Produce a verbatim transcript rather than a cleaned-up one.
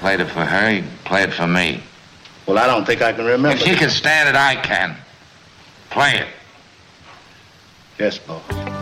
Played it for her, he played it for me. Well, I don't think I can remember. If she can stand it, I can. Play it. Yes, boss.